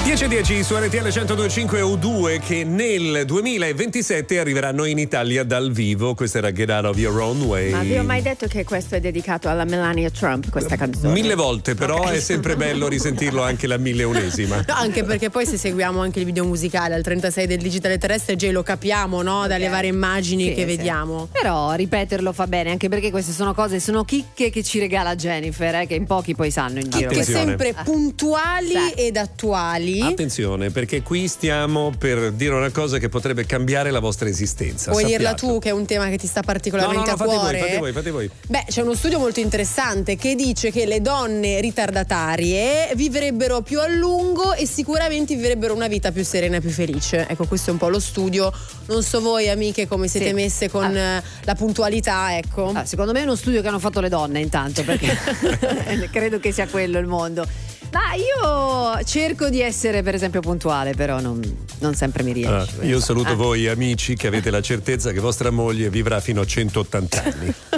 10:10 su RTL 102.5 U2 che nel 2027 arriveranno in Italia dal vivo. Questa era Get Out of Your Own Way. Ma vi ho mai detto che questo è dedicato alla Melania Trump, questa canzone? 1000 volte, però okay. È sempre bello risentirlo anche la 1000esima. No, anche perché poi se seguiamo anche il video musicale al 36 del digitale terrestre già lo capiamo, no? Dalle Okay. varie immagini Sì, che sì. vediamo. Però ripeterlo fa bene, anche perché queste sono cose, sono chicche che ci regala Jennifer, che in pochi poi sanno in giro. Che Attenzione. sempre puntuali Sì. ed attuali. Attenzione, perché qui stiamo per dire una cosa che potrebbe cambiare la vostra esistenza. Vuoi dirla Sappiate. tu che è un tema che ti sta particolarmente No, a cuore? fate voi. Beh, c'è uno studio molto interessante che dice che le donne ritardatarie vivrebbero più a lungo e sicuramente vivrebbero una vita più serena e più felice. Ecco, questo è un po' lo studio. Non so voi amiche come siete Sì. messe con la puntualità, ecco. Secondo me è uno studio che hanno fatto le donne intanto, perché credo che sia quello il mondo. Ma io cerco di essere per esempio puntuale, però non sempre mi riesce. Io saluto voi amici che avete la certezza che vostra moglie vivrà fino a 180 anni.